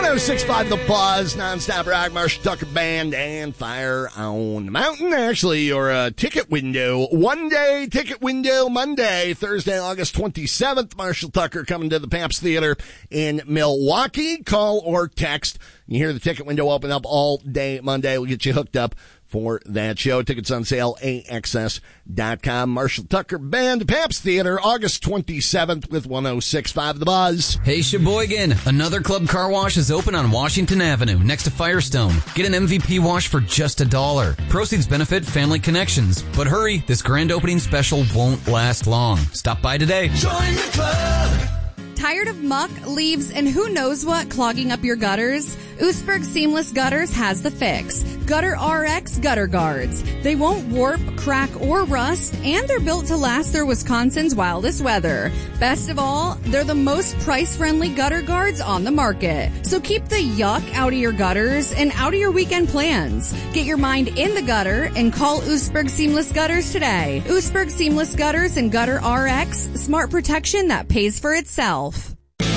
106.5 The Buzz, nonstop rock, Marshall Tucker Band, and Fire on the Mountain. Actually, your ticket window, one-day ticket window, Monday, Thursday, August 27th. Marshall Tucker coming to the Pabst Theater in Milwaukee. Call or text. You hear the ticket window open up all day Monday. We'll get you hooked up for that show. Tickets on sale, AXS.com. Marshall Tucker Band, Pabst Theater, August 27th with 106.5 The Buzz. Hey, Sheboygan, another Club Car Wash is open on Washington Avenue next to Firestone. Get an MVP wash for just $1. Proceeds benefit Family Connections. But hurry, this grand opening special won't last long. Stop by today. Join the club. Tired of muck, leaves, and who knows what clogging up your gutters? Oostburg Seamless Gutters has the fix. Gutter RX Gutter Guards. They won't warp, crack, or rust, and they're built to last through Wisconsin's wildest weather. Best of all, they're the most price-friendly gutter guards on the market. So keep the yuck out of your gutters and out of your weekend plans. Get your mind in the gutter and call Oostburg Seamless Gutters today. Oostburg Seamless Gutters and Gutter RX, smart protection that pays for itself.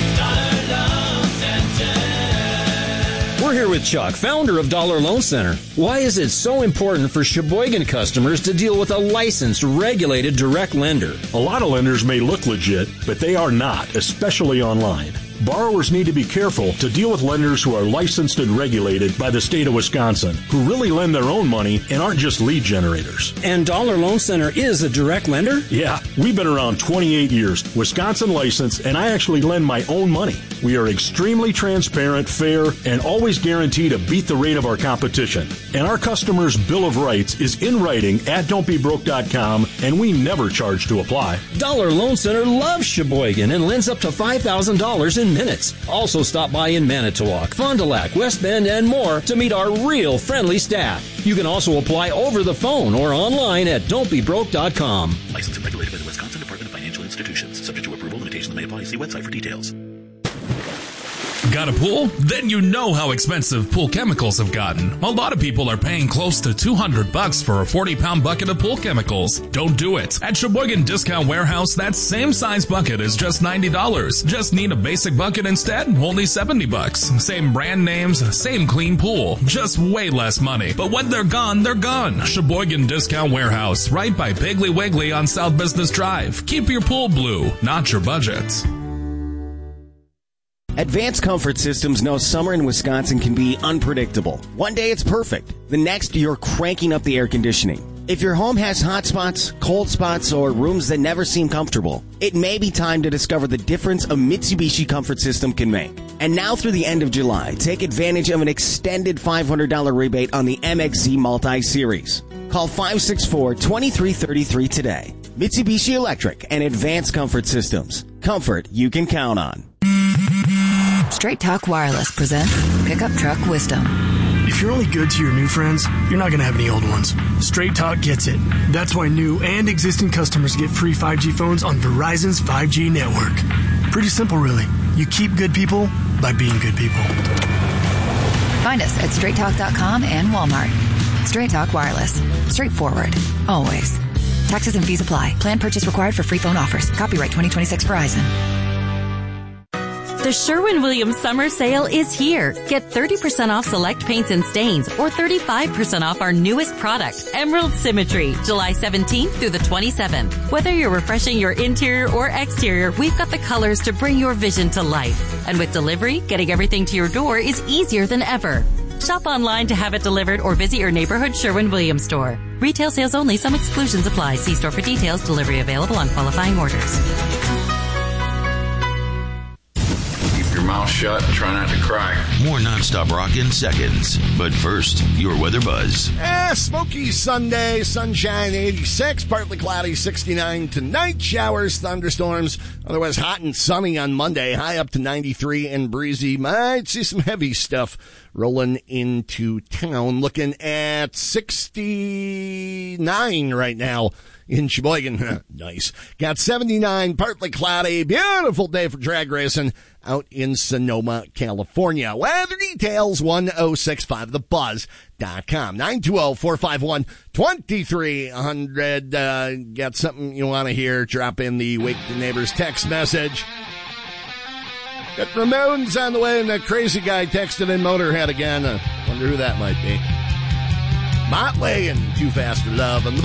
We're here with Chuck, founder of Dollar Loan Center. Why is it so important for Sheboygan customers to deal with a licensed, regulated direct lender? A lot of lenders may look legit, but they are not, especially online. Borrowers need to be careful to deal with lenders who are licensed and regulated by the state of Wisconsin, who really lend their own money and aren't just lead generators. And Dollar Loan Center is a direct lender? Yeah, we've been around 28 years, Wisconsin licensed, and I actually lend my own money. We are extremely transparent, fair, and always guarantee to beat the rate of our competition. And our customers' Bill of Rights is in writing at don'tbebroke.com, and we never charge to apply. Dollar Loan Center loves Sheboygan and lends up to $5,000 in minutes. Also stop by in Manitowoc, Fond du Lac, West Bend, and more to meet our real friendly staff. You can also apply over the phone or online at don'tbebroke.com. Licensed and regulated by the Wisconsin Department of Financial Institutions. Subject to approval, limitations may apply. See website for details. Got a pool? Then you know how expensive pool chemicals have gotten. A lot of people are paying close to $200 for a 40-pound bucket of pool chemicals. Don't do it. At Sheboygan Discount Warehouse, that same size bucket is just $90. Just need a basic bucket instead? Only $70. Same brand names, same clean pool. Just way less money. But when they're gone, they're gone. Sheboygan Discount Warehouse, right by Piggly Wiggly on South Business Drive. Keep your pool blue, not your budget. Advanced Comfort Systems knows summer in Wisconsin can be unpredictable. One day it's perfect. The next, you're cranking up the air conditioning. If your home has hot spots, cold spots, or rooms that never seem comfortable, it may be time to discover the difference a Mitsubishi Comfort System can make. And now through the end of July, take advantage of an extended $500 rebate on the MXZ Multi-Series. Call 564-2333 today. Mitsubishi Electric and Advanced Comfort Systems. Comfort you can count on. Straight Talk Wireless presents Pickup Truck Wisdom. If you're only good to your new friends, you're not going to have any old ones. Straight Talk gets it. That's why new and existing customers get free 5G phones on Verizon's 5G network. Pretty simple, really. You keep good people by being good people. Find us at straighttalk.com and Walmart. Straight Talk Wireless. Straightforward. Always. Taxes and fees apply. Plan purchase required for free phone offers. Copyright 2026 Verizon. The Sherwin-Williams Summer Sale is here. Get 30% off select paints and stains or 35% off our newest product, Emerald Symmetry, July 17th through the 27th. Whether you're refreshing your interior or exterior, we've got the colors to bring your vision to life. And with delivery, getting everything to your door is easier than ever. Shop online to have it delivered or visit your neighborhood Sherwin-Williams store. Retail sales only. Some exclusions apply. See store for details. Delivery available on qualifying orders. Mouth shut and try not to cry. More nonstop rock in seconds. But first, your weather buzz. Smoky Sunday, sunshine 86, partly cloudy 69 tonight, showers, thunderstorms, otherwise hot and sunny on Monday, high up to 93 and breezy. Might see some heavy stuff rolling into town. Looking at 69 right now in Sheboygan. Nice. Got 79, partly cloudy, beautiful day for drag racing out in Sonoma, California. Weather details, 1065thebuzz.com. 920-451-2300. Got something you want to hear? Drop in the Wake the Neighbors text message. Got Ramones on the way, and that crazy guy texted in Motorhead again. I wonder who that might be. Motley and Too Fast for Love. And